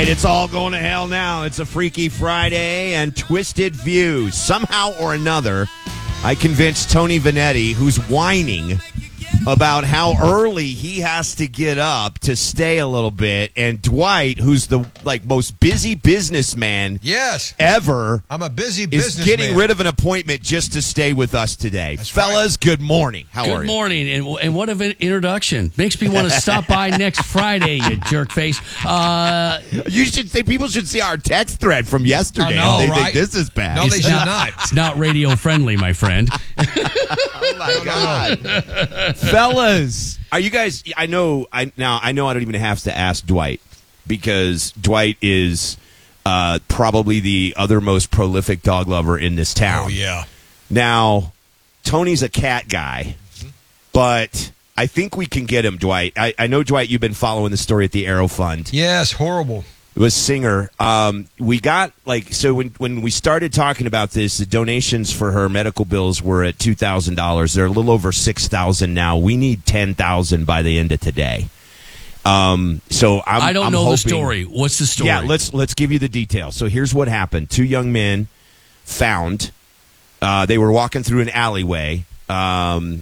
right, it's all going to hell now. It's a Freaky Friday and Twisted Views. Somehow or another, I convinced Tony Vanetti, who's whining about how early he has to get up to stay a little bit, and Dwight, who's the most busy businessman ever, I'm a busy is businessman. getting rid of an appointment just to stay with us today. That's Fellas, right. good morning. How are you? Good morning, and what an introduction. Makes me want to stop by next Friday, you jerk face. You should say people should see our text thread from yesterday. I know, They right? think this is bad. No, they should not. It's not radio friendly, my friend. Oh my God. Fellas, are you guys? I know I don't even have to ask Dwight, because Dwight is probably the other most prolific dog lover in this town. Oh, yeah. Now, Tony's a cat guy, but I think we can get him, Dwight. I know, Dwight, you've been following the story at the Arrow Fund. Yes, horrible. It was Singer. We got when we started talking about this, the donations for her medical bills were at $2,000. They're a little over $6,000 now. We need $10,000 by the end of today. So I don't know hoping, the story. What's the story? Yeah, let's give you the details. So here's what happened. Two young men found. They were walking through an alleyway, and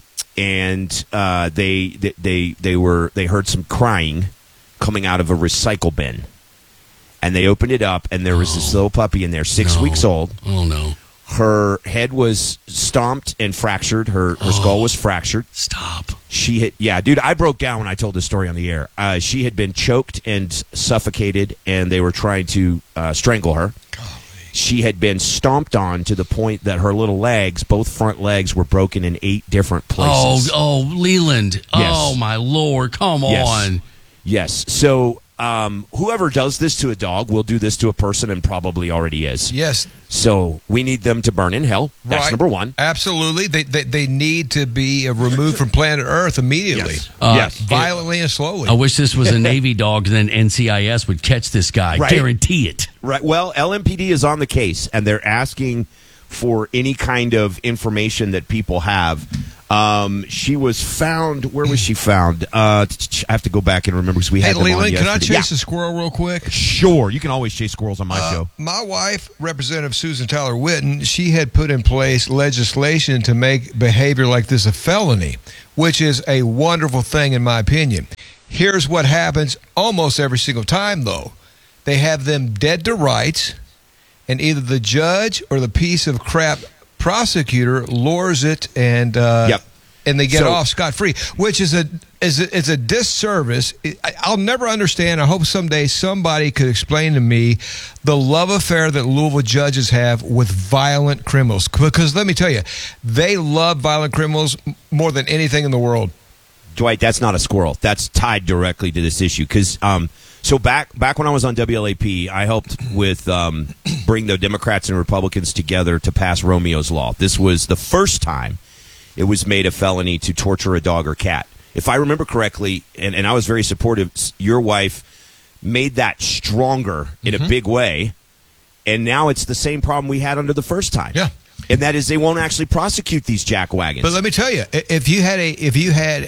they heard some crying coming out of a recycle bin. And they opened it up, and there was this little puppy in there, 6 weeks old. Oh, no. Her head was stomped and fractured. Her skull was fractured. Stop. Dude, I broke down when I told this story on the air. She had been choked and suffocated, and they were trying to strangle her. Golly. She had been stomped on to the point that her little legs, both front legs, were broken in 8 different places. Oh, Leland. Yes. Oh, my Lord. Come on. Yes. So whoever does this to a dog will do this to a person, and probably already is. Yes. So we need them to burn in hell. That's Right. number one. Absolutely. They need to be removed from planet Earth immediately. Yes. Violently and slowly. I wish this was a Navy dog, then NCIS would catch this guy. Right. Guarantee it. Right. Well, LMPD is on the case, and they're asking for any kind of information that people have. She was found. Where was she found? I have to go back and remember, because we had them on Leland, can I yesterday. chase a squirrel real quick? Sure. You can always chase squirrels on my show. My wife, Representative Susan Tyler Witten, she had put in place legislation to make behavior like this a felony, which is a wonderful thing in my opinion. Here's what happens almost every single time, though. They have them dead to rights, and either the judge or the piece of crap prosecutor lures it, and and they get off scot-free, which is a disservice. I'll never understand. I hope someday somebody could explain to me the love affair that Louisville judges have with violent criminals. Because let me tell you, they love violent criminals more than anything in the world. Dwight, that's not a squirrel. That's tied directly to this issue. Because so back when I was on WLAP, I helped with bring the Democrats and Republicans together to pass Romeo's Law. This was the first time it was made a felony to torture a dog or cat. If I remember correctly, and I was very supportive, your wife made that stronger in a big way, and now it's the same problem we had under the first time. Yeah. And that is, they won't actually prosecute these jackwagons. But let me tell you, if you had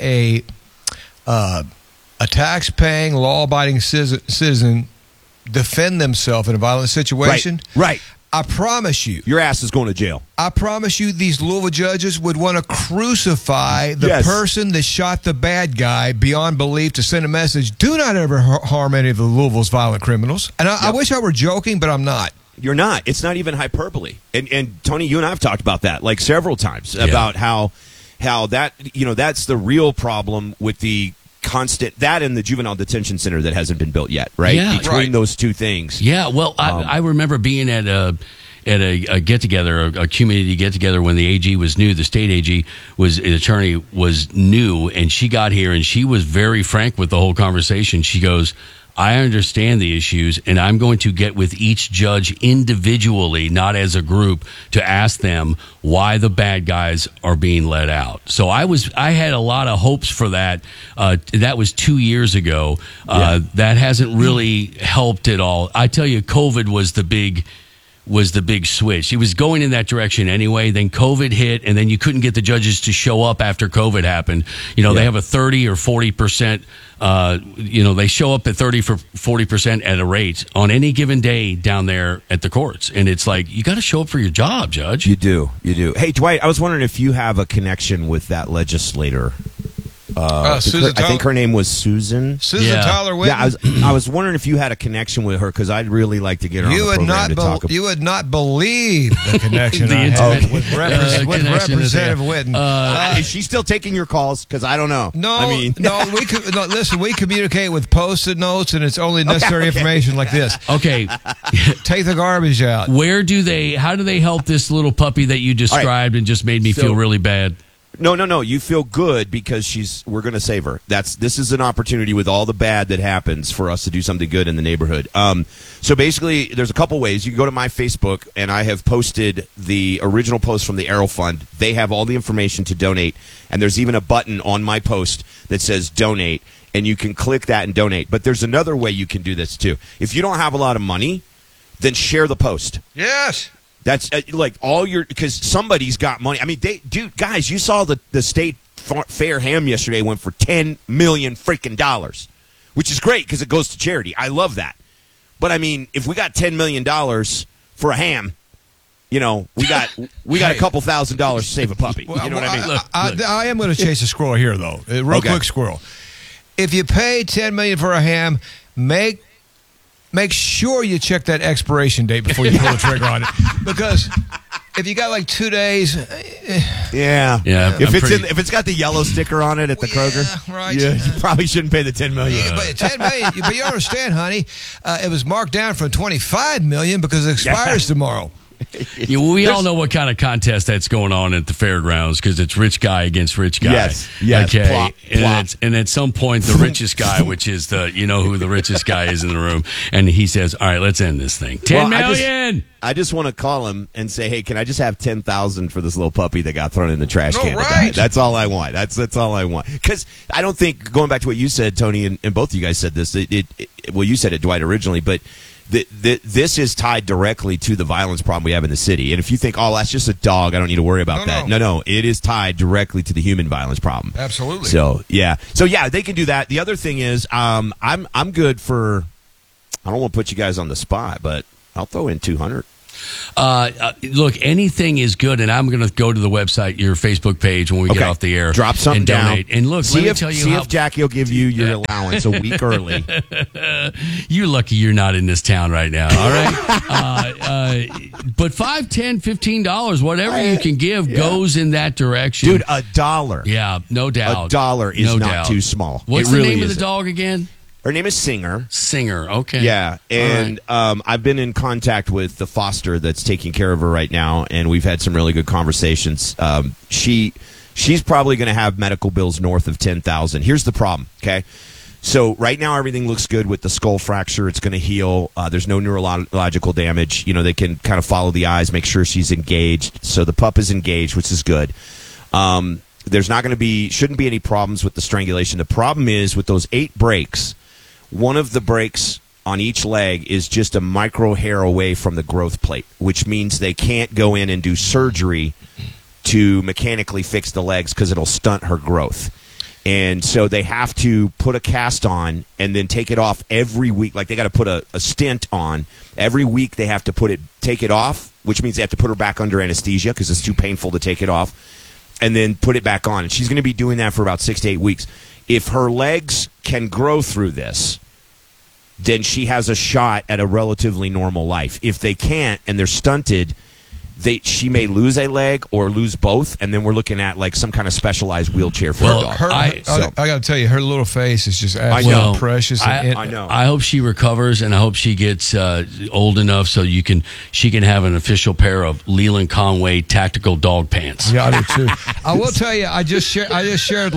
a tax-paying, law-abiding citizen defend themselves in a violent situation, right. I promise you, Your ass is going to jail. I promise you, these Louisville judges would want to crucify the person that shot the bad guy beyond belief to send a message: do not ever harm any of the Louisville's violent criminals. And I wish I were joking, but I'm not. You're not. It's not even hyperbole. And Tony, you and I have talked about that like several times, about how that, that's the real problem with the constant, that and the juvenile detention center that hasn't been built yet, right? Yeah. Between those two things. Yeah, well, I remember being at a get-together, a community get-together when the AG was new. The state AG attorney was new, and she got here, and she was very frank with the whole conversation. She goes, I understand the issues, and I'm going to get with each judge individually, not as a group, to ask them why the bad guys are being let out. So I had a lot of hopes for that. That was 2 years ago. That hasn't really helped at all. I tell you, COVID was the big was the big switch. It was going in that direction anyway. Then COVID hit, and then you couldn't get the judges to show up after COVID happened. They have a 30 or 40%. They show up at 30 for 40% at a rate on any given day down there at the courts, and it's like you got to show up for your job, Judge. You do. Hey, Dwight, I was wondering if you have a connection with that legislator. Susan I think her name was Susan. Susan Tyler Whitten. Yeah, I was wondering if you had a connection with her because I'd really like to get her on the program to talk about. You would not believe the connection I intimate, have with Representative Whitten. Is she still taking your calls? Because I don't know. No, listen, we communicate with Post-it notes, and it's only necessary information like this. Okay. Take the garbage out. How do they help this little puppy that you described and just made me feel really bad? No. You feel good because we're going to save her. This is an opportunity with all the bad that happens for us to do something good in the neighborhood. So basically, there's a couple ways. You can go to my Facebook, and I have posted the original post from the Arrow Fund. They have all the information to donate, and there's even a button on my post that says donate, and you can click that and donate. But there's another way you can do this, too. If you don't have a lot of money, then share the post. Yes. That's because somebody's got money. I mean, guys, you saw the state fair ham yesterday went for $10 million freaking dollars, which is great because it goes to charity. I love that. But I mean, if we got $10 million for a ham, we got a couple $1,000s to save a puppy. You know what I mean? Look. I am going to chase a squirrel here, though. Real quick, squirrel. If you pay $10 million for a ham, make sure you check that expiration date before you pull the trigger on it, because if you got like 2 days, yeah. If it's got the yellow sticker on it at the Kroger, right? You probably shouldn't pay the $10 million. But $10 million. But you understand, honey, it was marked down from $25 million because it expires tomorrow. We all know what kind of contest that's going on at the fairgrounds because it's rich guy against rich guy. Yes. Okay. Plop. And at some point, the richest guy, which is who the richest guy is in the room, and he says, "All right, let's end this thing. $10 million." I just want to call him and say, "Hey, can I just have $10,000 for this little puppy that got thrown in the trash can?" Right. That's all I want. That's all I want. Because I don't think, going back to what you said, Tony, and both of you guys said this. You said it, Dwight, originally, but. This is tied directly to the violence problem we have in the city. And if you think, that's just a dog, I don't need to worry about that. No, it is tied directly to the human violence problem. Absolutely. So they can do that. The other thing is, I'm good for. I don't want to put you guys on the spot, but I'll throw in 200. Look, anything is good, and I'm going to go to the website, your Facebook page, when we get off the air. Drop something and donate. down. And look, see if Jackie will give you your allowance a week early. You're lucky you're not in this town right now. All right, but $5, $10, $15, whatever you can give goes in that direction, dude. $1. Yeah, no doubt. $1 is not too small. What's the name of the dog again? Her name is Singer. Singer, okay. Yeah, and I've been in contact with the foster that's taking care of her right now, and we've had some really good conversations. She's probably going to have medical bills north of $10,000. Here's the problem, okay? So right now everything looks good with the skull fracture. It's going to heal. There's no neurological damage. They can kind of follow the eyes, make sure she's engaged. So the pup is engaged, which is good. There's shouldn't be any problems with the strangulation. The problem is with those 8 breaks. One of the breaks on each leg is just a micro hair away from the growth plate, which means they can't go in and do surgery to mechanically fix the legs because it'll stunt her growth. And so they have to put a cast on and then take it off every week. Like they got to put a stent on. Every week they have to take it off, which means they have to put her back under anesthesia because it's too painful to take it off, and then put it back on. And she's going to be doing that for about 6 to 8 weeks. If her legs can grow through this, then she has a shot at a relatively normal life. If they can't and they're stunted, she may lose a leg or lose both, and then we're looking at like some kind of specialized wheelchair for a dog. I got to tell you, her little face is just absolutely precious. I know. I hope she recovers, and I hope she gets old enough so she can have an official pair of Leland Conway tactical dog pants. Yeah, I do too. I will tell you, I just shared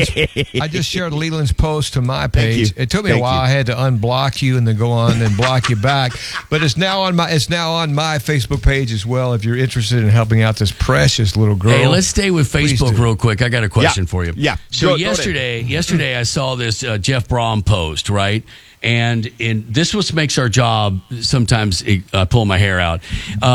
Leland's post to my page. It took me a while. I had to unblock you and then go on and block you back, but it's now on my Facebook page as well. If you're you're interested in helping out this precious little girl. Hey, let's stay with Please Facebook do. real quick. I got a question for you. Yeah. So Go yesterday I saw this Jeff Brom post, right? And this what makes our job sometimes pull my hair out.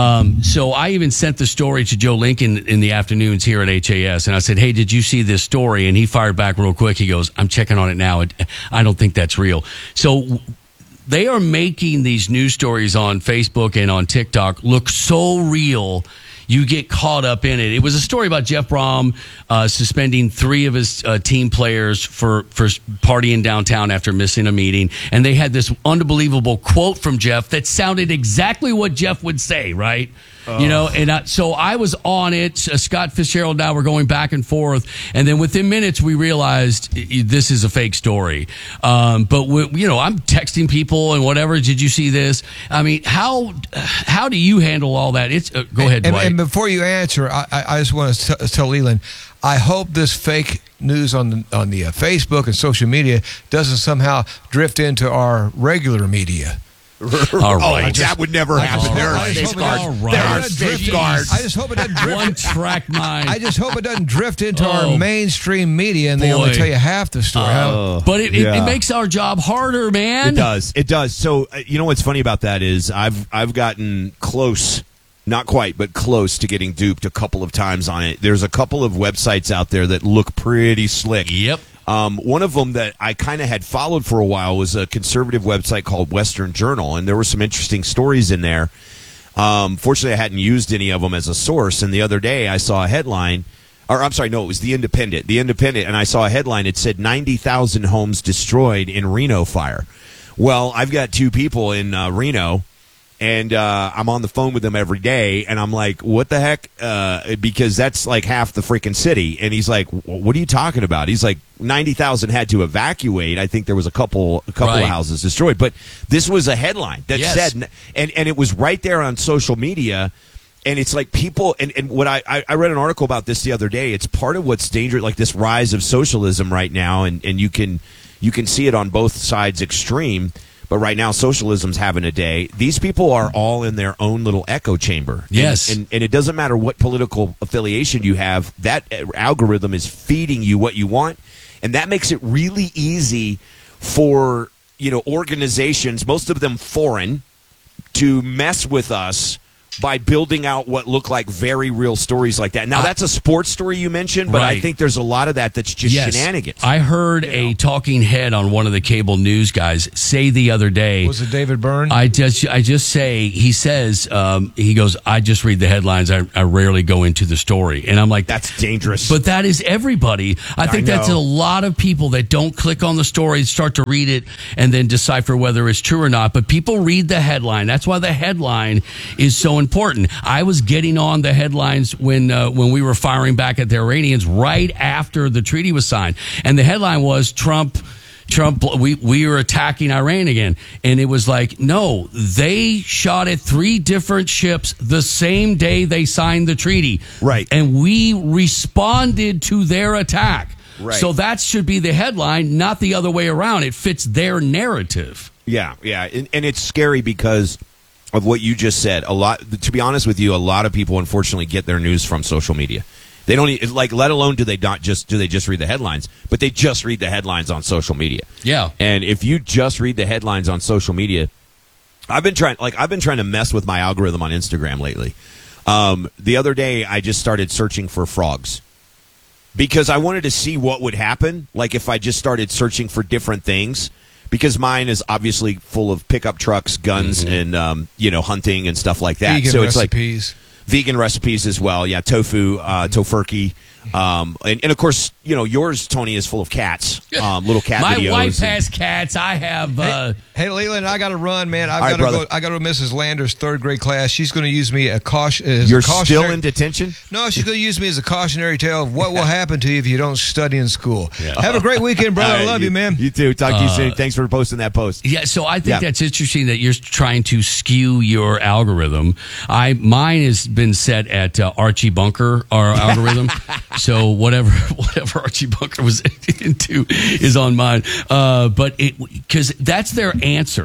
So I even sent the story to Joe Lincoln in the afternoons here at HAS, and I said, "Hey, did you see this story?" And he fired back real quick. He goes, "I'm checking on it now. I don't think that's real." So they are making these news stories on Facebook and on TikTok look so real. You get caught up in it. It was a story about Jeff Brom suspending 3 of his team players for partying downtown after missing a meeting. And they had this unbelievable quote from Jeff that sounded exactly what Jeff would say, right? You know, and so I was on it. Scott Fitzgerald and I were going back and forth. And then within minutes, we realized this is a fake story. But, I'm texting people and whatever. Did you see this? I mean, how do you handle all that? Go ahead, Dwight. And before you answer, I just want to tell Leland, I hope this fake news on the Facebook and social media doesn't somehow drift into our regular media. All right. That would never happen. There are safeguards. There are safeguards. I just hope it doesn't drift. One track mind. I just hope it doesn't drift into our mainstream media and they only tell you half the story. But it makes our job harder, man. It does. So you know what's funny about that is I've gotten close, not quite, but close to getting duped a couple of times on it. There's a couple of websites out there that look pretty slick. Yep. One of them that I kind of had followed for a while was a conservative website called Western Journal, and there were some interesting stories in there. Fortunately, I hadn't used any of them as a source, and the other day I saw a headline, it was The Independent. The Independent, and I saw a headline. It said 90,000 homes destroyed in Reno fire. Well, I've got 2 people in Reno, and I'm on the phone with them every day, and I'm like, what the heck? Because that's like half the freaking city. And he's like, what are you talking about? He's like, 90,000 had to evacuate. I think there was a couple of houses destroyed. But this was a headline that said, and it was right there on social media. And it's like people, and what I read an article about this the other day. It's part of what's dangerous, like this rise of socialism right now, and you can see it on both sides extreme. But right now, socialism's having a day. These people are all in their own little echo chamber. Yes. And it doesn't matter what political affiliation you have. That algorithm is feeding you what you want. And that makes it really easy for, organizations, most of them foreign, to mess with us by building out what look like very real stories like that. Now, that's a sports story you mentioned, but I think there's a lot of that that's just shenanigans. I heard a talking head on one of the cable news guys say the other day. Was it David Byrne? He says, he goes, I just read the headlines. I rarely go into the story. And I'm like, that's dangerous. But that is everybody. I think that's a lot of people that don't click on the story, start to read it, and then decipher whether it's true or not. But people read the headline. That's why the headline is so important. I was getting on the headlines when we were firing back at the Iranians right after the treaty was signed, and the headline was Trump, we are attacking Iran again. And it was like, no, they shot at 3 different ships the same day they signed the treaty. Right. And we responded to their attack. Right. So that should be the headline, not the other way around. It fits their narrative. Yeah. And it's scary because of what you just said. To be honest with you, a lot of people unfortunately get their news from social media. They don't let alone do they just read the headlines, but they just read the headlines on social media. Yeah. And if you just read the headlines on social media, I've been trying to mess with my algorithm on Instagram lately. The other day I just started searching for frogs because I wanted to see what would happen, like if I just started searching for different things. Because mine is obviously full of pickup trucks, guns, and hunting and stuff like that. Vegan recipes. Vegan recipes as well. Yeah, tofu, tofurkey, and of course, yours, Tony, is full of cats. Little cat videos. My wife has cats. I have. Hey, Leland, I got to run, man. I got to go to Mrs. Lander's 3rd grade class. She's going to use me as You're still in detention? No, she's going to use me as a cautionary tale of what will happen to you if you don't study in school. Yeah. Have a great weekend, brother. I love you, man. You too. Talk to you soon. Thanks for posting that post. Yeah, so I think that's interesting that you're trying to skew your algorithm. Mine has been set at Archie Bunker, our algorithm. So whatever Archie Bunker was into is on mine. But because that's their answer.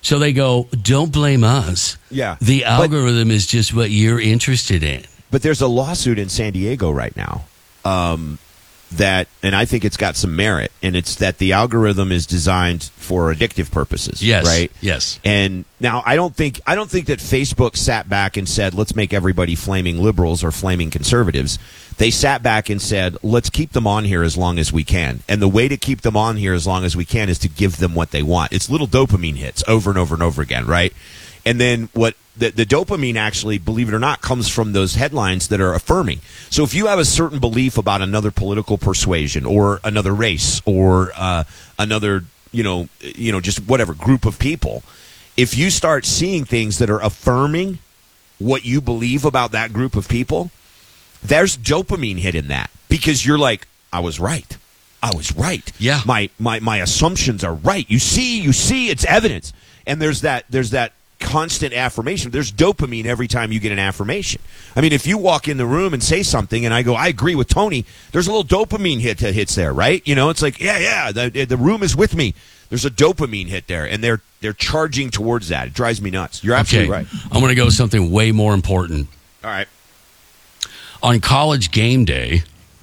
So they go, don't blame us. Yeah. The algorithm is just what you're interested in. But there's a lawsuit in San Diego right now that, and I think it's got some merit, and it's that the algorithm is designed for addictive purposes. Yes. Right? Yes. And now I don't think that Facebook sat back and said, let's make everybody flaming liberals or flaming conservatives. They sat back and said, let's keep them on here as long as we can. And the way to keep them on here as long as we can is to give them what they want. It's little dopamine hits over and over and over again, right? And then what the dopamine actually, believe it or not, comes from those headlines that are affirming. So if you have a certain belief about another political persuasion or another race or another, just whatever group of people, if you start seeing things that are affirming what you believe about that group of people, there's dopamine hit in that because you're like, I was right. I was right. Yeah. My assumptions are right. You see, it's evidence. And there's that constant affirmation. There's dopamine every time you get an affirmation. I mean, if you walk in the room and say something and I go, I agree with Tony, there's a little dopamine hit that hits there, right? It's like, the room is with me. There's a dopamine hit there, and they're charging towards that. It drives me nuts. You're absolutely right. I'm going to go with something way more important. All right. On College Game Day,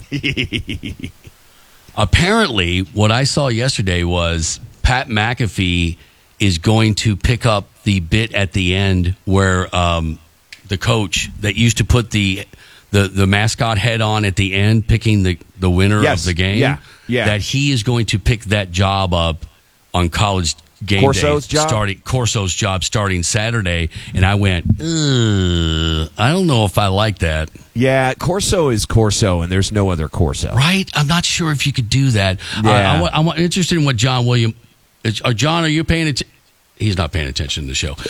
apparently what I saw yesterday was Pat McAfee is going to pick up the bit at the end where the coach that used to put the mascot head on at the end, picking the winner of the game, that he is going to pick that job up on College Game Corso's Day, Corso's job starting Saturday. And I went, I don't know if I like that. Yeah, Corso is Corso, and there's no other Corso. Right? I'm not sure if you could do that. Yeah. I'm interested in what John William... John, are you paying attention? He's not paying attention to the show.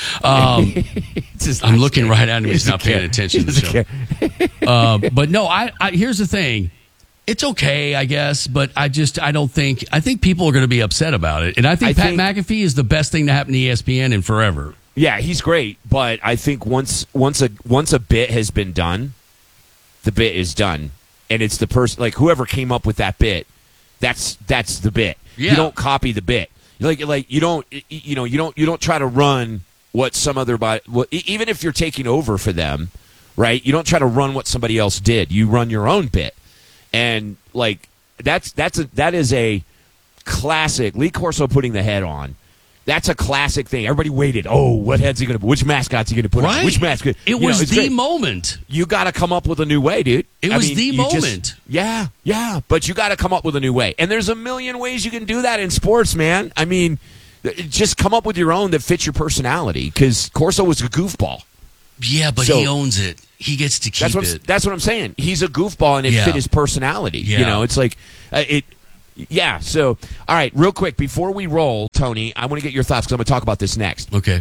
I'm looking right at him. He's not paying attention to the show. But no, I here's the thing. It's okay, I guess, but I think people are going to be upset about it. And I think Pat McAfee is the best thing to happen to ESPN in forever. Yeah, he's great, but I think once a bit has been done, the bit is done. And it's the person, like whoever came up with that bit, that's the bit. Yeah. You don't copy the bit. Like you don't try to run what some other even if you're taking over for them, right? You don't try to run what somebody else did. You run your own bit. And like that is a classic. Lee Corso putting the head on. That's a classic thing. Everybody waited. Oh, what head's he going to put? Which mascot's he going to put on? Which mascot? It was the moment. You got to come up with a new way, dude. It was the moment. Yeah. But you got to come up with a new way. And there's a million ways you can do that in sports, man. I mean, just come up with your own that fits your personality. Because Corso was a goofball. Yeah, but he owns it. He gets to keep it. That's what I'm saying. He's a goofball, and it fit his personality. Yeah. It's like Yeah, so, all right, real quick, before we roll, Tony, I want to get your thoughts because I'm going to talk about this next. Okay.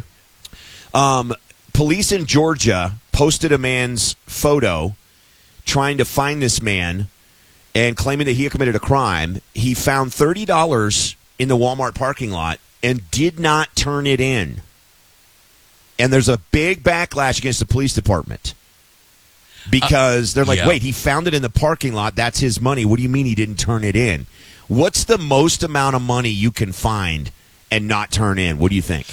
Police in Georgia posted a man's photo trying to find this man and claiming that he had committed a crime. He found $30 in the Walmart parking lot and did not turn it in. And there's a big backlash against the police department. Because they're like, wait, he found it in the parking lot. That's his money. What do you mean he didn't turn it in? What's the most amount of money you can find and not turn in? What do you think?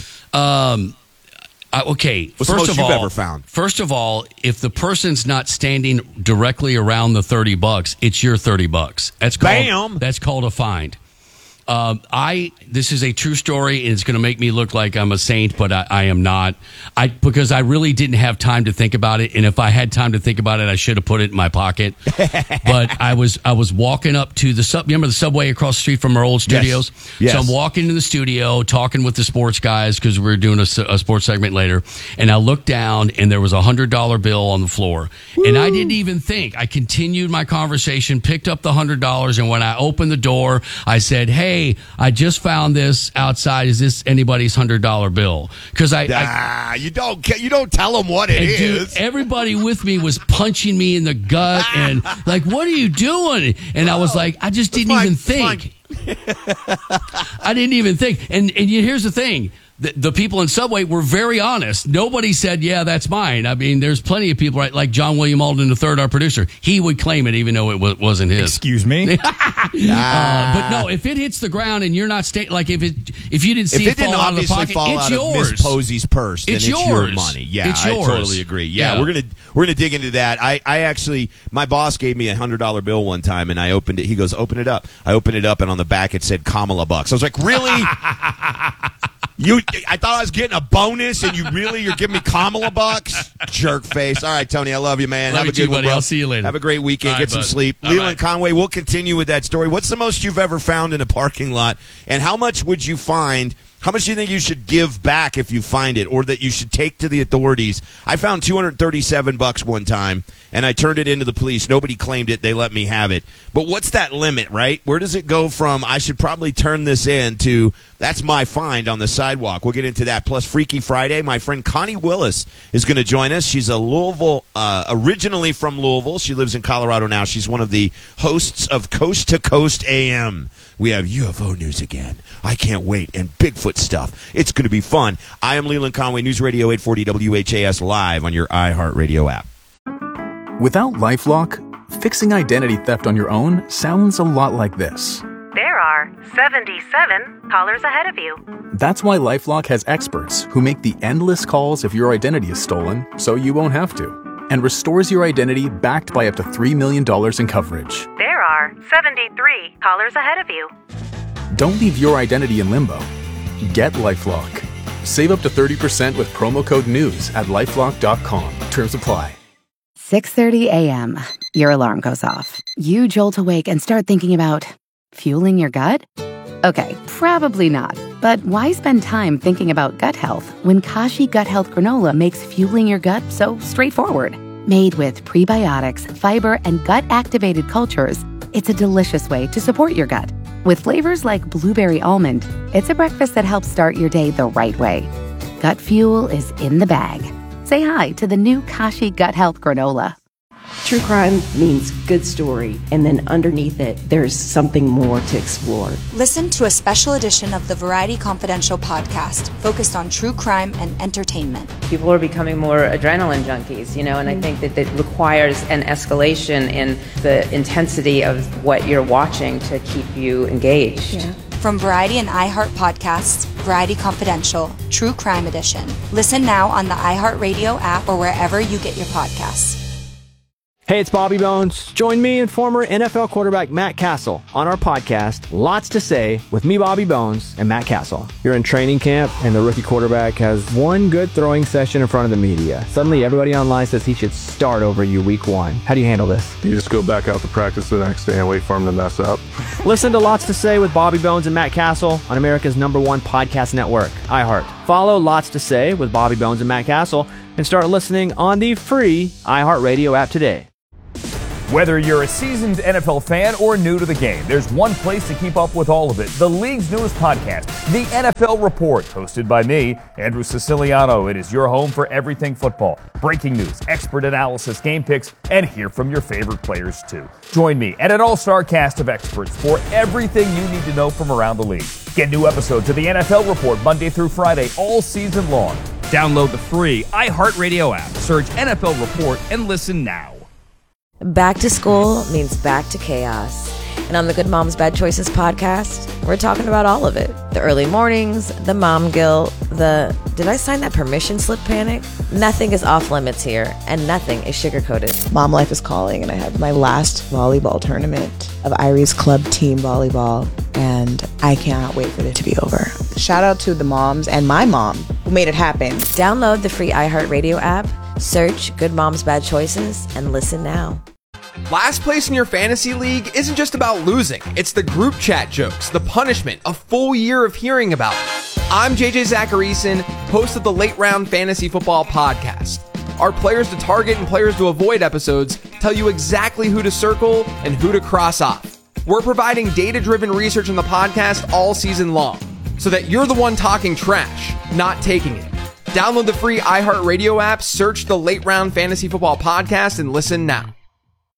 Okay. What's the most you've ever found? First of all, if the person's not standing directly around the $30, it's your $30. That's called a fine. This is a true story, and it's going to make me look like I'm a saint, but I am not. Because I really didn't have time to think about it, and if I had time to think about it, I should have put it in my pocket. But I was walking up to remember the subway across the street from our old studios? Yes. So I'm walking in the studio, talking with the sports guys because we were doing a sports segment later, and I looked down, and there was a $100 bill on the floor. Woo! And I didn't even think. I continued my conversation, picked up the $100, and when I opened the door, I said, hey, I just found this outside. Is this anybody's $100 bill? Because you don't tell them what it is. Dude, everybody with me was punching me in the gut and like, what are you doing? And I was like, I just didn't even think. I didn't even think. And here's the thing. the people in Subway were very honest. Nobody said, yeah, that's mine. I mean, there's plenty of people, right? Like John William Alden III, our producer. He would claim it even though it wasn't his. Excuse me? But no, if it hits the ground and you're not like if you didn't see it fall out of the pocket, it's yours. Miss Posey's purse, then it's your money. Yeah, it's yours. I totally agree. Yeah, we're gonna dig into that. I actually, my boss gave me $100 bill one time, and I opened it. He goes, "Open it up." I opened it up, and on the back it said Kamala bucks. I was like, "Really? I thought I was getting a bonus, and you're giving me Kamala bucks? Jerk face." All right, Tony, I love you, man. Have a good one, buddy. I'll see you later. Have a great weekend. Get some sleep. Leland Conway, we'll continue with that story. What's the most you've ever found in a parking lot, and how much would you find? How much do you think you should give back if you find it, or that you should take to the authorities? I found $237 one time, and I turned it into the police. Nobody claimed it. They let me have it. But what's that limit, right? Where does it go from, I should probably turn this in, to that's my find on the sidewalk? We'll get into that. Plus, Freaky Friday. My friend Connie Willis is going to join us. She's a Louisville, originally from Louisville. She lives in Colorado now. She's one of the hosts of Coast to Coast AM. We have UFO news again. I can't wait. And Bigfoot stuff. It's going to be fun. I am Leland Conway, News Radio 840 WHAS, live on your iHeartRadio app. Without LifeLock, fixing identity theft on your own sounds a lot like this. There are 77 callers ahead of you. That's why LifeLock has experts who make the endless calls if your identity is stolen, so you won't have to, and restores your identity backed by up to $3 million in coverage. There are 73 callers ahead of you. Don't leave your identity in limbo. Get LifeLock. Save up to 30% with promo code NEWS at LifeLock.com. Terms apply. 6:30 a.m. Your alarm goes off. You jolt awake and start thinking about fueling your gut? Okay, probably not. But why spend time thinking about gut health when Kashi Gut Health Granola makes fueling your gut so straightforward? Made with prebiotics, fiber, and gut-activated cultures, it's a delicious way to support your gut. With flavors like blueberry almond, it's a breakfast that helps start your day the right way. Gut fuel is in the bag. Say hi to the new Kashi Gut Health Granola. True crime means good story, and then underneath it, there's something more to explore. Listen to a special edition of the Variety Confidential podcast focused on true crime and entertainment. People are becoming more adrenaline junkies, and I think that it requires an escalation in the intensity of what you're watching to keep you engaged. Yeah. From Variety and iHeart Podcasts, Variety Confidential, True Crime Edition. Listen now on the iHeartRadio app or wherever you get your podcasts. Hey, it's Bobby Bones. Join me and former NFL quarterback Matt Castle on our podcast, Lots to Say, with me, Bobby Bones, and Matt Castle. You're in training camp, and the rookie quarterback has one good throwing session in front of the media. Suddenly, everybody online says he should start over you week one. How do you handle this? You just go back out to practice the next day and wait for him to mess up. Listen to Lots to Say with Bobby Bones and Matt Castle on America's #1 podcast network, iHeart. Follow Lots to Say with Bobby Bones and Matt Castle and start listening on the free iHeartRadio app today. Whether you're a seasoned NFL fan or new to the game, there's one place to keep up with all of it. The league's newest podcast, The NFL Report, hosted by me, Andrew Siciliano. It is your home for everything football. Breaking news, expert analysis, game picks, and hear from your favorite players too. Join me and an all-star cast of experts for everything you need to know from around the league. Get new episodes of The NFL Report Monday through Friday all season long. Download the free iHeartRadio app, search NFL Report, and listen now. Back to school means back to chaos. And on the Good Moms Bad Choices podcast, we're talking about all of it. The early mornings, the mom guilt, the did I sign that permission slip panic? Nothing is off limits here, and nothing is sugar-coated. Mom life is calling, and I have my last volleyball tournament of Irie's club team volleyball, and I cannot wait for it to be over. Shout out to the moms and my mom who made it happen. Download the free iHeartRadio app, search Good Moms Bad Choices, and listen now. Last place in your fantasy league isn't just about losing. It's the group chat jokes, the punishment, a full year of hearing about it. I'm JJ Zacharyson, host of the Late Round Fantasy Football Podcast. Our players to target and players to avoid episodes tell you exactly who to circle and who to cross off. We're providing data-driven research on the podcast all season long, so that you're the one talking trash, not taking it. Download the free iHeartRadio app, search the Late Round Fantasy Football Podcast, and listen now.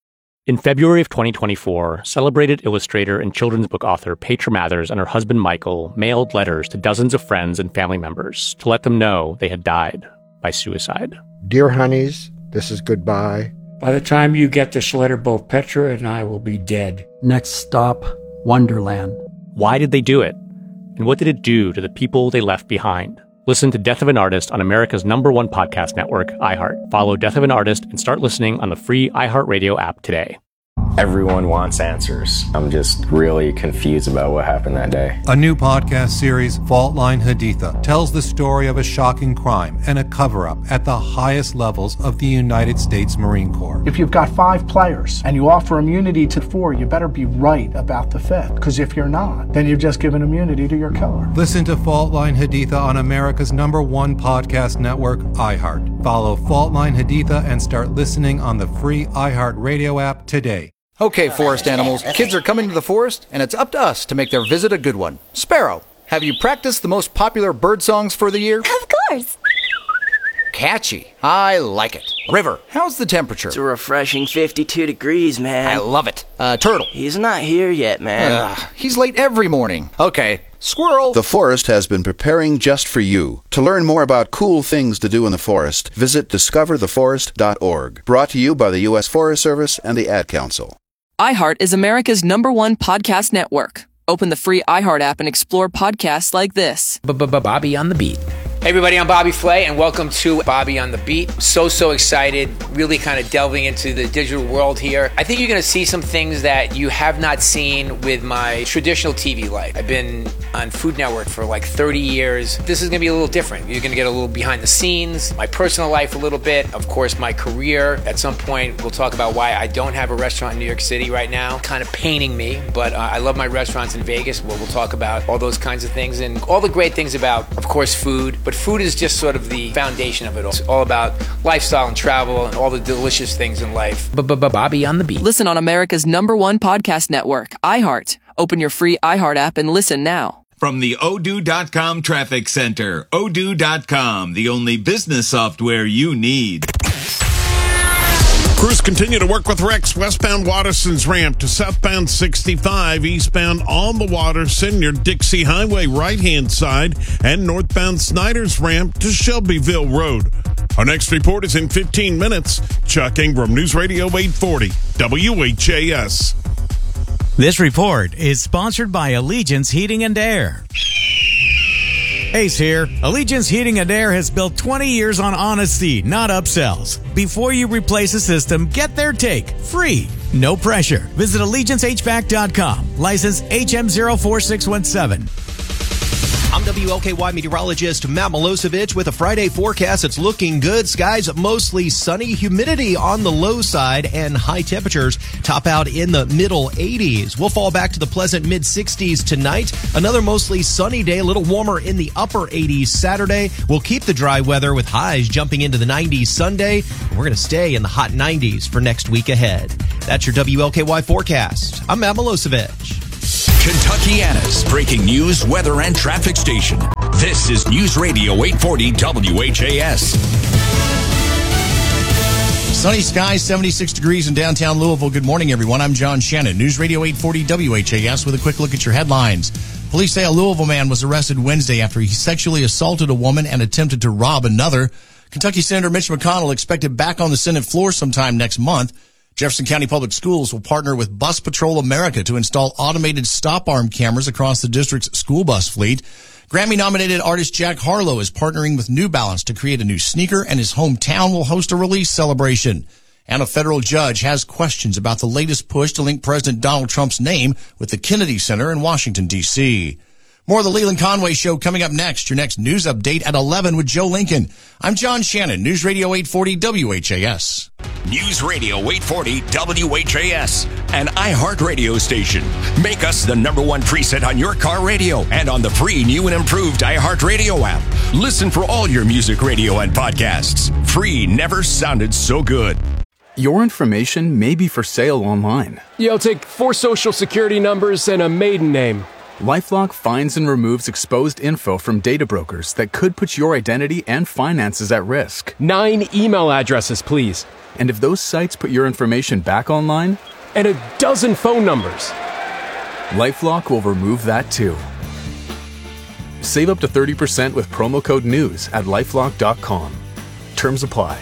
In February of 2024, celebrated illustrator and children's book author Petra Mathers and her husband Michael mailed letters to dozens of friends and family members to let them know they had died by suicide. Dear honeys, this is goodbye. By the time you get this letter, both Petra and I will be dead. Next stop, Wonderland. Why did they do it? And what did it do to the people they left behind? Listen to Death of an Artist on America's #1 podcast network, iHeart. Follow Death of an Artist and start listening on the free iHeartRadio app today. Everyone wants answers. I'm just really confused about what happened that day. A new podcast series, Fault Line Haditha, tells the story of a shocking crime and a cover-up at the highest levels of the United States Marine Corps. If you've got 5 players and you offer immunity to 4, you better be right about the 5th. Because if you're not, then you've just given immunity to your killer. Listen to Fault Line Haditha on America's #1 podcast network, iHeart. Follow Fault Line Haditha and start listening on the free iHeart Radio app today. Okay, forest animals, kids are coming to the forest, and it's up to us to make their visit a good one. Sparrow, have you practiced the most popular bird songs for the year? Of course. Catchy. I like it. River, how's the temperature? It's a refreshing 52 degrees, man. I love it. Turtle. He's not here yet, man. He's late every morning. Okay. Squirrel. The forest has been preparing just for you. To learn more about cool things to do in the forest, visit discovertheforest.org. Brought to you by the U.S. Forest Service and the Ad Council. iHeart is America's #1 podcast network. Open the free iHeart app and explore podcasts like this. Bobby on the Beat. Hey everybody, I'm Bobby Flay, and welcome to Bobby on the Beat. So excited, really kind of delving into the digital world here. I think you're going to see some things that you have not seen with my traditional TV life. I've been on Food Network for like 30 years. This is going to be a little different. You're going to get a little behind the scenes, my personal life a little bit, of course my career. At some point, we'll talk about why I don't have a restaurant in New York City right now. Kind of paining me, but I love my restaurants in Vegas. We'll talk about all those kinds of things and all the great things about, of course, food. But food is just sort of the foundation of it all. It's all about lifestyle and travel and all the delicious things in life. Bobby on the Beat. Listen on America's #1 podcast network, iHeart. Open your free iHeart app and listen now. From the Odoo.com Traffic Center, Odoo.com, the only business software you need. Crews continue to work with Rex westbound Waterson's ramp to southbound 65, eastbound on the Waterson near Dixie Highway right-hand side, and northbound Snyder's ramp to Shelbyville Road. Our next report is in 15 minutes. Chuck Ingram, News Radio 840, WHAS. This report is sponsored by Allegiance Heating and Air. Ace here. Allegiance Heating and Air has built 20 years on honesty, not upsells. Before you replace a system, get their take. Free. No pressure. Visit AllegianceHVAC.com. License HM04617. I'm WLKY meteorologist Matt Milosevic with a Friday forecast. It's looking good. Skies mostly sunny, humidity on the low side, and high temperatures top out in the middle 80s. We'll fall back to the pleasant mid-60s tonight. Another mostly sunny day, a little warmer in the upper 80s Saturday. We'll keep the dry weather with highs jumping into the 90s Sunday. We're going to stay in the hot 90s for next week ahead. That's your WLKY forecast. I'm Matt Milosevic. Kentuckiana's breaking news, weather, and traffic station. This is News Radio 840 WHAS. Sunny skies, 76 degrees in downtown Louisville. Good morning, everyone. I'm John Shannon. News Radio 840 WHAS with a quick look at your headlines. Police say a Louisville man was arrested Wednesday after he sexually assaulted a woman and attempted to rob another. Kentucky Senator Mitch McConnell expected back on the Senate floor sometime next month. Jefferson County Public Schools will partner with Bus Patrol America to install automated stop arm cameras across the district's school bus fleet. Grammy-nominated artist Jack Harlow is partnering with New Balance to create a new sneaker, and his hometown will host a release celebration. And a federal judge has questions about the latest push to link President Donald Trump's name with the Kennedy Center in Washington, D.C. More of the Leland Conway Show coming up next. Your next news update at 11 with Joe Lincoln. I'm John Shannon, News Radio 840 WHAS. News Radio 840 WHAS, an iHeart radio station. Make us the #1 preset on your car radio and on the free new and improved iHeart Radio app. Listen for all your music, radio, and podcasts. Free never sounded so good. Your information may be for sale online. I'll take 4 social security numbers and a maiden name. LifeLock finds and removes exposed info from data brokers that could put your identity and finances at risk. 9 email addresses, please. And if those sites put your information back online, and a dozen phone numbers, LifeLock will remove that too. Save up to 30% with promo code NEWS at LifeLock.com. Terms apply.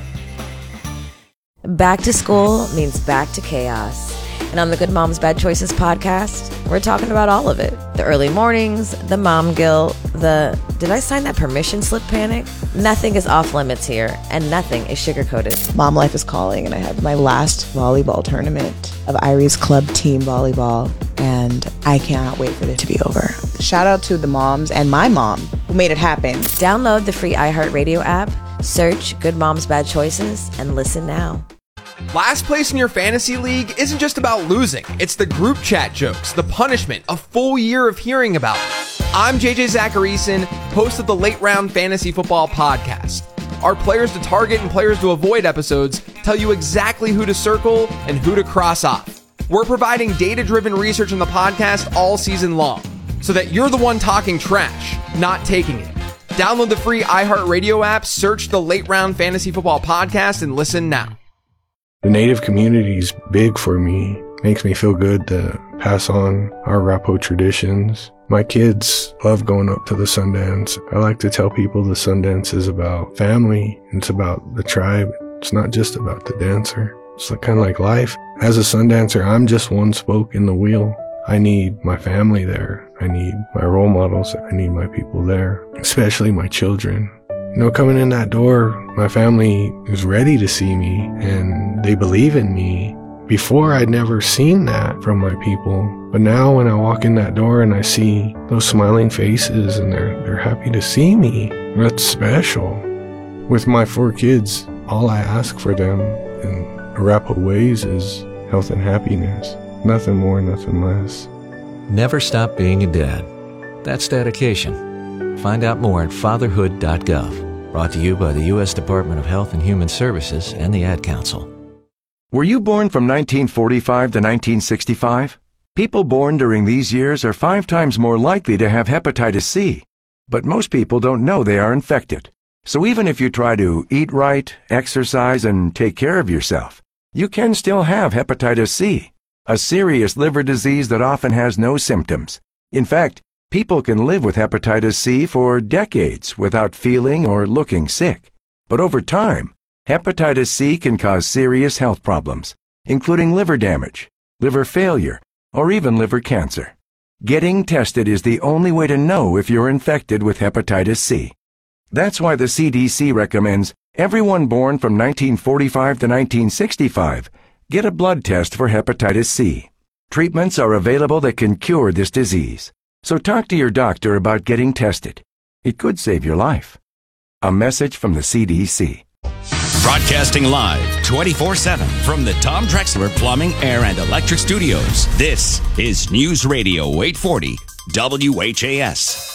Back to school means back to chaos. And on the Good Moms Bad Choices podcast, we're talking about all of it. The early mornings, the mom guilt, the did I sign that permission slip panic? Nothing is off limits here, and nothing is sugar-coated. Mom life is calling, and I have my last volleyball tournament of Irie's Club team volleyball, and I cannot wait for it to be over. Shout out to the moms and my mom who made it happen. Download the free iHeartRadio app, search Good Moms Bad Choices, and listen now. Last place in your fantasy league isn't just about losing. It's the group chat jokes, the punishment, a full year of hearing about it. I'm JJ Zacharyson, host of the Late Round Fantasy Football Podcast. Our players to target and players to avoid episodes tell you exactly who to circle and who to cross off. We're providing data-driven research in the podcast all season long, so that you're the one talking trash, not taking it. Download the free iHeartRadio app, search the Late Round Fantasy Football Podcast, and listen now. The Native community is big for me. Makes me feel good to pass on our Arapaho traditions. My kids love going up to the Sundance. I like to tell people the Sundance is about family. It's about the tribe. It's not just about the dancer. It's kind of like life. As a Sundancer, I'm just one spoke in the wheel. I need my family there. I need my role models. I need my people there, especially my children. You know, coming in that door, my family is ready to see me and they believe in me. Before, I'd never seen that from my people. But now when I walk in that door and I see those smiling faces and they're happy to see me, that's special. With my 4 kids, all I ask for them in Arapaho ways is health and happiness. Nothing more, nothing less. Never stop being a dad. That's dedication. Find out more at fatherhood.gov. Brought to you by the U.S. Department of Health and Human Services and the Ad Council. Were you born from 1945 to 1965? People born during these years are 5 times more likely to have hepatitis C. But most people don't know they are infected. So even if you try to eat right, exercise, and take care of yourself, you can still have hepatitis C, a serious liver disease that often has no symptoms. In fact, people can live with hepatitis C for decades without feeling or looking sick. But over time, hepatitis C can cause serious health problems, including liver damage, liver failure, or even liver cancer. Getting tested is the only way to know if you're infected with hepatitis C. That's why the CDC recommends everyone born from 1945 to 1965 get a blood test for hepatitis C. Treatments are available that can cure this disease. So talk to your doctor about getting tested. It could save your life. A message from the CDC. Broadcasting live 24/7 from the Tom Drexler Plumbing, Air, and Electric Studios. This is News Radio 840 WHAS.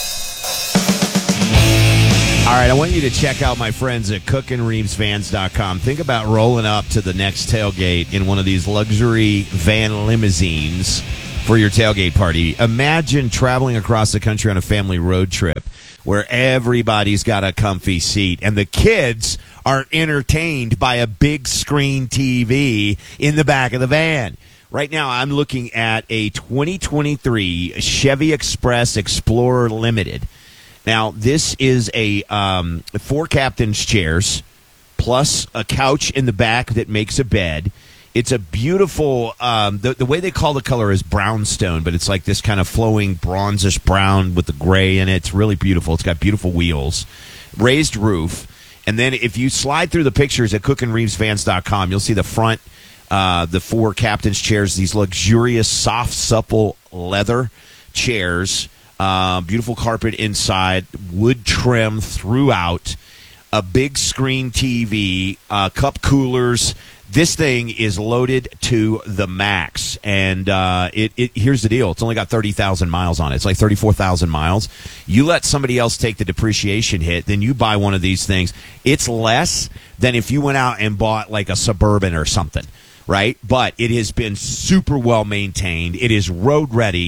All right, I want you to check out my friends at cookandreamsvans.com. Think about rolling up to the next tailgate in one of these luxury van limousines for your tailgate party. Imagine traveling across the country on a family road trip where everybody's got a comfy seat and the kids are entertained by a big screen TV in the back of the van. Right now, I'm looking at a 2023 Chevy Express Explorer Limited. Now, this is a 4 captain's chairs plus a couch in the back that makes a bed. It's a beautiful, the way they call the color is brownstone, but it's like this kind of flowing bronzish brown with the gray in it. It's really beautiful. It's got beautiful wheels, raised roof. And then if you slide through the pictures at cookandreamsvans.com, you'll see the front, the 4 captain's chairs, these luxurious, soft, supple leather chairs, beautiful carpet inside, wood trim throughout, a big screen TV, cup coolers. This thing is loaded to the max, and here's the deal. It's only got 30,000 miles on it. It's like 34,000 miles. You let somebody else take the depreciation hit, then you buy one of these things. It's less than if you went out and bought like a Suburban or something, right? But it has been super well maintained. It is road ready.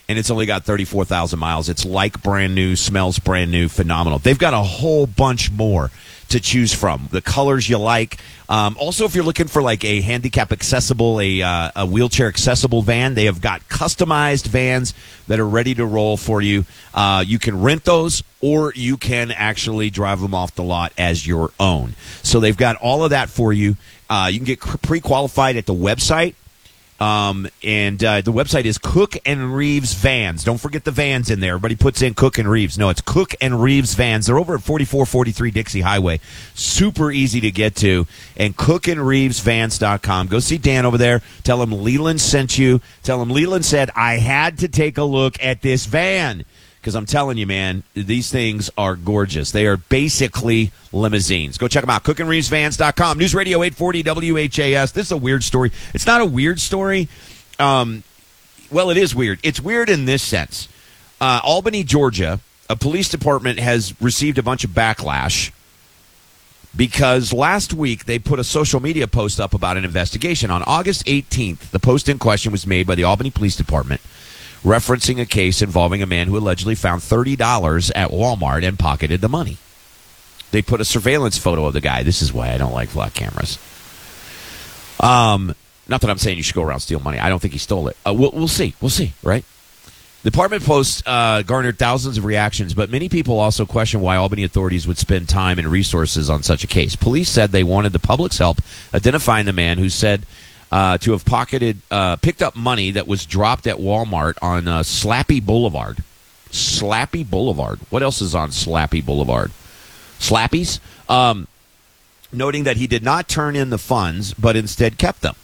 and it's only got 34,000 miles. It's like brand new, smells brand new, phenomenal. They've got a whole bunch more to choose from. The colors you like. Also, if you're looking for like a handicap accessible, a wheelchair accessible van, they have got customized vans that are ready to roll for you. You can rent those, or you can actually drive them off the lot as your own. So they've got all of that for you. You can get pre-qualified at the website. And the website is Cook and Reeves Vans. Don't forget the vans in there. Everybody puts in Cook and Reeves. No, it's Cook and Reeves Vans. They're over at 4443 Dixie Highway. Super easy to get to. And cookandreevesvans.com. Go see Dan over there. Tell him Leland sent you. Tell him Leland said, I had to take a look at this van. Because I'm telling you, man, these things are gorgeous. They are basically limousines. Go check them out. cookandreevesvans.com. News Radio 840 WHAS. This is a weird story. It's not a weird story. Well, it is weird. It's weird in this sense. Albany, Georgia, a police department has received a bunch of backlash because last week they put a social media post up about an investigation. On August 18th, the post in question was made by the Albany Police Department, referencing a case involving a man who allegedly found $30 at Walmart and pocketed the money. They put a surveillance photo of the guy. This is why I don't like flock cameras. Not that I'm saying you should go around stealing money. I don't think he stole it. We'll see. We'll see, right? The department post garnered thousands of reactions, but many people also question why Albany authorities would spend time and resources on such a case. Police said they wanted the public's help identifying the man who said to have picked up money that was dropped at Walmart on Slappy Boulevard. Slappy Boulevard. What else is on Slappy Boulevard? Slappies? Noting that he did not turn in the funds, but instead kept them.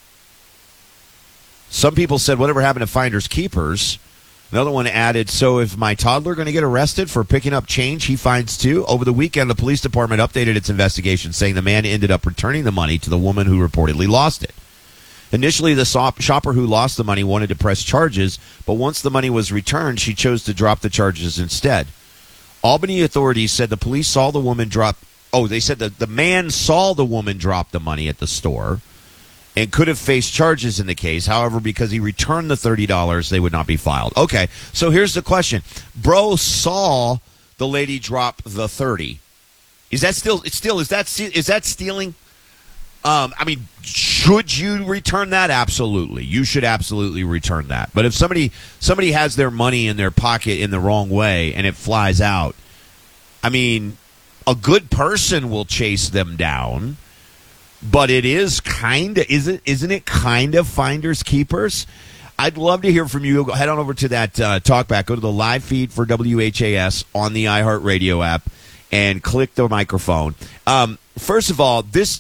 Some people said, whatever happened to finders keepers? Another one added, so if my toddler going to get arrested for picking up change, he finds too? Over the weekend, the police department updated its investigation, saying the man ended up returning the money to the woman who reportedly lost it. Initially, the shopper who lost the money wanted to press charges, but once the money was returned, she chose to drop the charges instead. Albany authorities said the police saw the woman drop... Oh, they said that the man saw the woman drop the money at the store and could have faced charges in the case. However, because he returned the $30, they would not be filed. Okay, so here's the question. Bro saw the lady drop the $30. Is that stealing? I mean, should you return that? Absolutely. You should absolutely return that. But if somebody has their money in their pocket in the wrong way and it flies out, I mean, a good person will chase them down, but it is isn't it kind of finders keepers? I'd love to hear from you. Head on over to that talkback. Go to the live feed for WHAS on the iHeartRadio app and click the microphone. First of all, this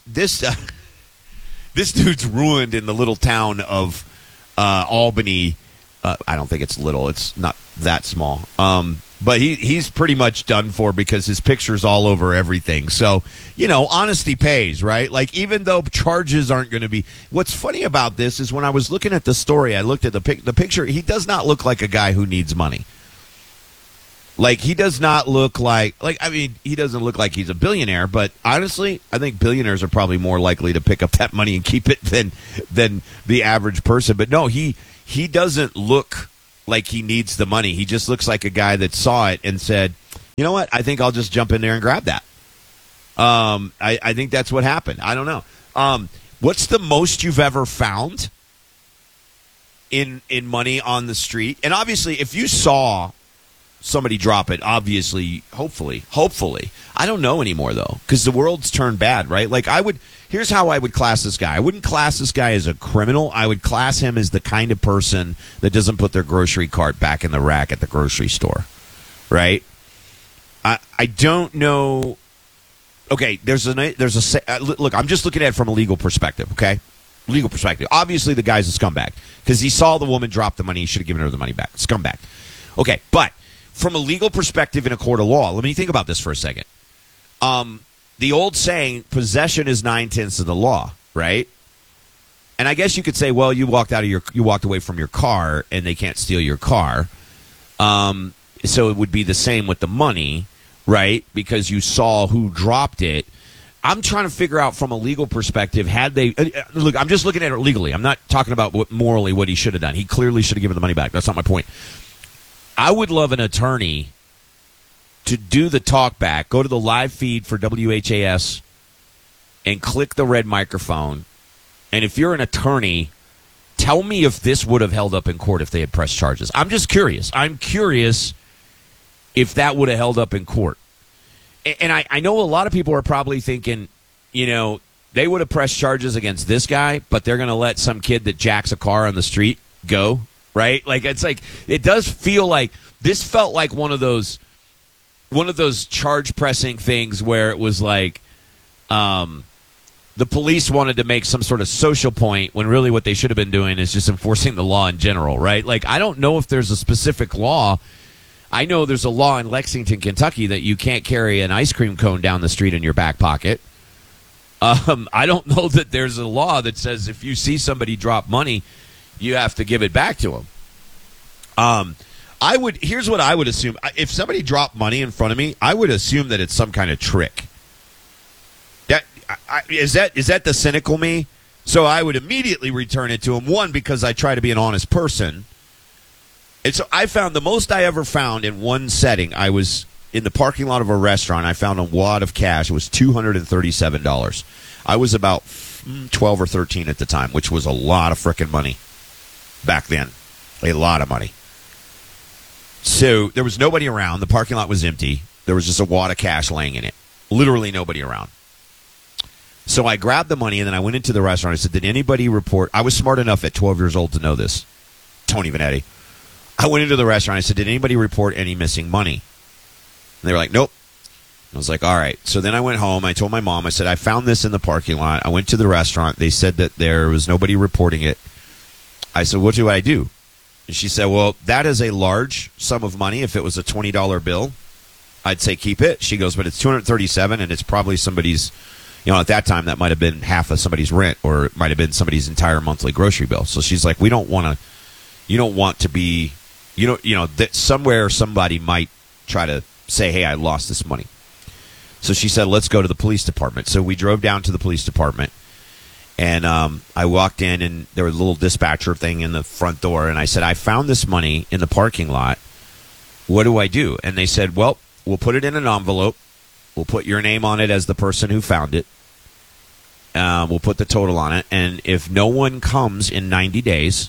dude's ruined in the little town of Albany. I don't think it's little. It's not that small. But he's pretty much done for because his picture's all over everything. So, honesty pays, right? Like, even though charges aren't going to be... What's funny about this is when I was looking at the story, I looked at the picture. He does not look like a guy who needs money. Like, he does not look he doesn't look like he's a billionaire, but honestly, I think billionaires are probably more likely to pick up that money and keep it than the average person. But no, he doesn't look like he needs the money. He just looks like a guy that saw it and said, you know what, I think I'll just jump in there and grab that. I think that's what happened. I don't know. What's the most you've ever found in money on the street? And obviously, if you saw somebody drop it, obviously, hopefully. I don't know anymore, though, because the world's turned bad, right? Like, here's how I would class this guy. I wouldn't class this guy as a criminal. I would class him as the kind of person that doesn't put their grocery cart back in the rack at the grocery store, right? I don't know. Okay, look, I'm just looking at it from a legal perspective, okay? Legal perspective. Obviously, the guy's a scumbag because he saw the woman drop the money. He should have given her the money back. Scumbag. Okay, but from a legal perspective in a court of law, let me think about this for a second. The old saying, possession is 9/10 of the law, right? And I guess you could say, well, you walked away from your car and they can't steal your car. So it would be the same with the money, right? Because you saw who dropped it. I'm trying to figure out from a legal perspective, had they look, I'm just looking at it legally. I'm not talking about morally what he should have done. He clearly should have given the money back. That's not my point. I would love an attorney to do the talk back, go to the live feed for WHAS and click the red microphone. And if you're an attorney, tell me if this would have held up in court if they had pressed charges. I'm just curious. I'm curious if that would have held up in court. And I know a lot of people are probably thinking, you know, they would have pressed charges against this guy, but they're going to let some kid that jacks a car on the street go, right? Like, it's like, it does feel like, this felt like one of those charge pressing things where it was like, the police wanted to make some sort of social point when really what they should have been doing is just enforcing the law in general, right? Like, I don't know if there's a specific law. I know there's a law in Lexington, Kentucky that you can't carry an ice cream cone down the street in your back pocket. I don't know that there's a law that says if you see somebody drop money, you have to give it back to them. Here's what I would assume. If somebody dropped money in front of me, I would assume that it's some kind of trick. Is that the cynical me? So I would immediately return it to him. One, because I try to be an honest person. And so I found the most I ever found in one setting. I was in the parking lot of a restaurant. I found a wad of cash. It was $237. I was about 12 or 13 at the time, which was a lot of frickin' money back then. A lot of money. So there was nobody around. The parking lot was empty. There was just a wad of cash laying in it. Literally nobody around. So I grabbed the money, and then I went into the restaurant. I said, did anybody report? I was smart enough at 12 years old to know this. Tony Vanetti. I went into the restaurant. I said, did anybody report any missing money? And they were like, nope. I was like, all right. So then I went home. I told my mom. I said, I found this in the parking lot. I went to the restaurant. They said that there was nobody reporting it. I said, what do I do? And she said, well, that is a large sum of money. If it was a $20 bill, I'd say keep it. She goes, but it's $237, and it's probably somebody's, you know, at that time, that might have been half of somebody's rent, or it might have been somebody's entire monthly grocery bill. So she's like, you don't want to be, that somewhere somebody might try to say, hey, I lost this money. So she said, let's go to the police department. So we drove down to the police department, and I walked in, and there was a little dispatcher thing in the front door, and I said, I found this money in the parking lot. What do I do? And they said, well, we'll put it in an envelope. We'll put your name on it as the person who found it. We'll put the total on it. And if no one comes in 90 days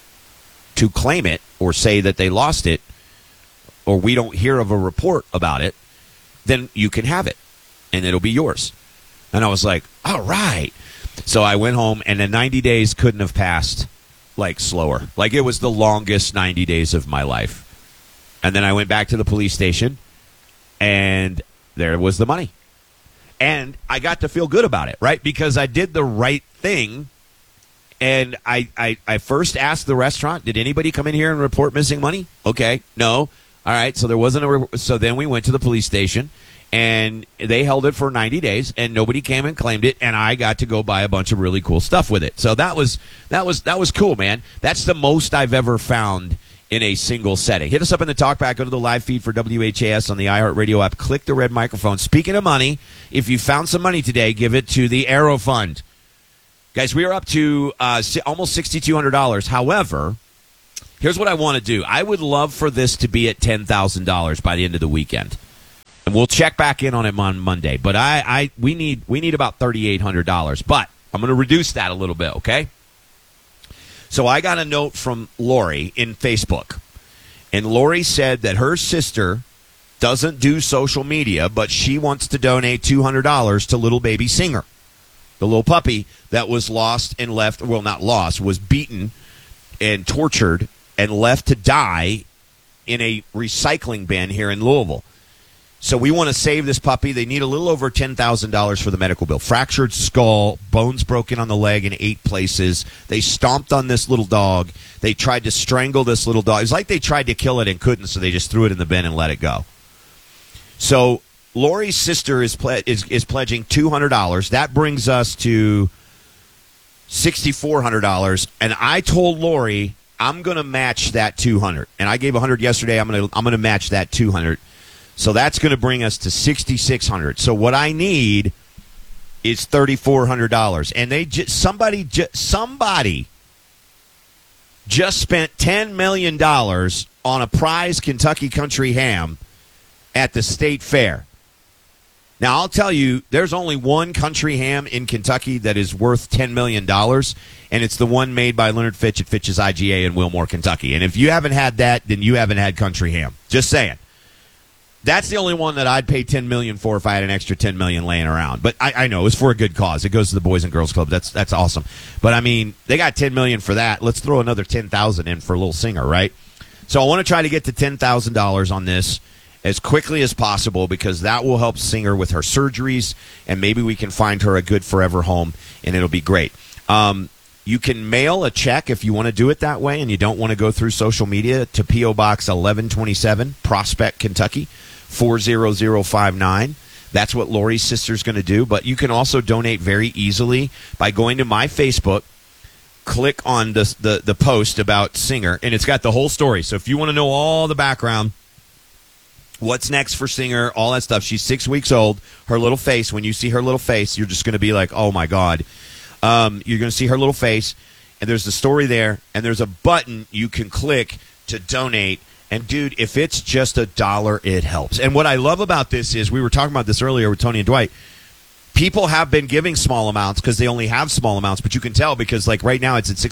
to claim it or say that they lost it, or we don't hear of a report about it, then you can have it, and it'll be yours. And I was like, all right. So I went home, and the 90 days couldn't have passed, like, slower. Like, it was the longest 90 days of my life. And then I went back to the police station, and there was the money. And I got to feel good about it, right? Because I did the right thing. And I first asked the restaurant, did anybody come in here and report missing money? Okay, no. All right, so there wasn't so then we went to the police station, and they held it for 90 days, and nobody came and claimed it, and I got to go buy a bunch of really cool stuff with it. So that was cool, man. That's the most I've ever found in a single setting. Hit us up in the talkback. Go to the live feed for WHAS on the iHeartRadio app. Click the red microphone. Speaking of money, if you found some money today, give it to the Aero Fund. Guys, we are up to almost $6,200. However, here's what I want to do. I would love for this to be at $10,000 by the end of the weekend. And we'll check back in on it on Monday. But we need about $3,800. But I'm going to reduce that a little bit, okay? So I got a note from Lori in Facebook, and Lori said that her sister doesn't do social media, but she wants to donate $200 to little baby Singer, the little puppy that was lost and left, well, not lost, was beaten and tortured and left to die in a recycling bin here in Louisville. So we want to save this puppy. They need a little over $10,000 for the medical bill. Fractured skull, bones broken on the leg in 8 places. They stomped on this little dog. They tried to strangle this little dog. It's like they tried to kill it and couldn't, so they just threw it in the bin and let it go. So Lori's sister is pledging $200. That brings us to $6,400. And I told Lori I'm going to match that $200. And I gave $100 yesterday. I'm going to match that $200. So that's going to bring us to $6,600. So what I need is $3,400. And somebody just spent $10 million on a prize Kentucky Country Ham at the state fair. Now, I'll tell you, there's only one country ham in Kentucky that is worth $10 million, and it's the one made by Leonard Fitch at Fitch's IGA in Wilmore, Kentucky. And if you haven't had that, then you haven't had country ham. Just saying. That's the only one that I'd pay $10 million for if I had an extra $10 million laying around. But I know it's for a good cause. It goes to the Boys and Girls Club. That's awesome. But I mean, they got $10 million for that. Let's throw another $10,000 in for a little Singer, right? So I want to try to get to $10,000 on this as quickly as possible, because that will help Singer with her surgeries, and maybe we can find her a good forever home, and it'll be great. You can mail a check if you want to do it that way and you don't want to go through social media to P.O. Box 1127, Prospect, Kentucky, 40059. That's what Lori's sister's going to do. But you can also donate very easily by going to my Facebook, click on the post about Singer, and it's got the whole story. So if you want to know all the background, what's next for Singer, all that stuff. She's 6 weeks old. Her little face, when you see her little face, you're just going to be like, oh, my God. You're going to see her little face, and there's the story there, and there's a button you can click to donate. And, dude, if it's just $1, it helps. And what I love about this is, we were talking about this earlier with Tony and Dwight, people have been giving small amounts because they only have small amounts, but you can tell because, like, right now it's at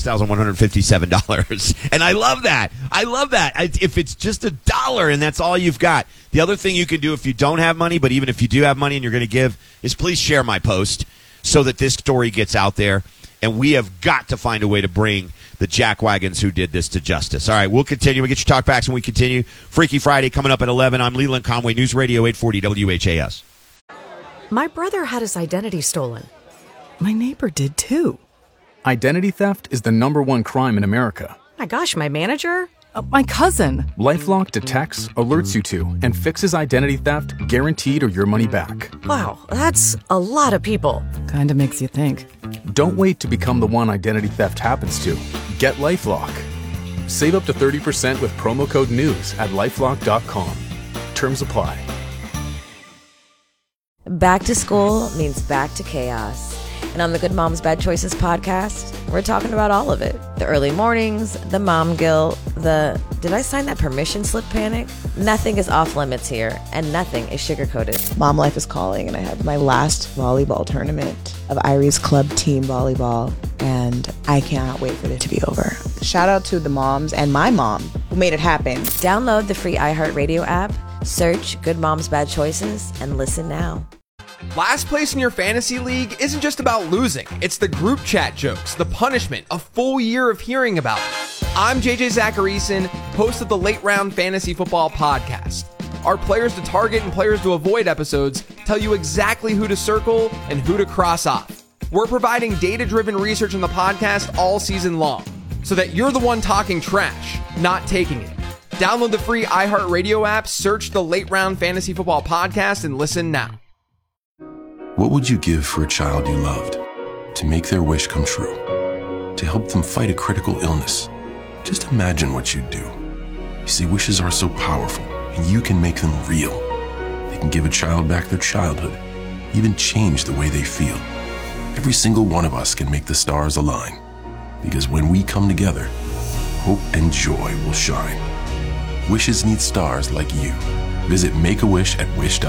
$6,157. And I love that. I love that. If it's just $1 and that's all you've got. The other thing you can do if you don't have money, but even if you do have money and you're going to give, is please share my post so that this story gets out there. And we have got to find a way to bring the jackwagons who did this to justice. All right, we'll continue. We get your talkbacks when we continue. Freaky Friday coming up at 11. I'm Leland Conway, News Radio 840 WHAS. My brother had his identity stolen. My neighbor did too. Identity theft is the #1 crime in America. My gosh, my manager? My cousin. LifeLock detects, alerts you to, and fixes identity theft guaranteed or your money back. Wow, that's a lot of people. Kinda makes you think. Don't wait to become the one identity theft happens to. Get LifeLock. Save up to 30% with promo code NEWS at LifeLock.com. Terms apply. Back to school means back to chaos. And on the Good Moms Bad Choices podcast, we're talking about all of it. The early mornings, the mom guilt, the did I sign that permission slip panic? Nothing is off limits here, and nothing is sugar-coated. Mom life is calling, and I had my last volleyball tournament of Iris Club team volleyball, and I cannot wait for it to be over. Shout out to the moms and my mom who made it happen. Download the free iHeartRadio app, search Good Moms Bad Choices, and listen now. Last place in your fantasy league isn't just about losing. It's the group chat jokes, the punishment, a full year of hearing about it. I'm JJ Zacharyson, host of the Late Round Fantasy Football Podcast. Our players to target and players to avoid episodes tell you exactly who to circle and who to cross off. We're providing data-driven research on the podcast all season long, so that you're the one talking trash, not taking it. Download the free iHeartRadio app, search the Late Round Fantasy Football Podcast, and listen now. What would you give for a child you loved? To make their wish come true? To help them fight a critical illness? Just imagine what you'd do. You see, wishes are so powerful, and you can make them real. They can give a child back their childhood, even change the way they feel. Every single one of us can make the stars align, because when we come together, hope and joy will shine. Wishes need stars like you. Visit Make-A-Wish at wish.com.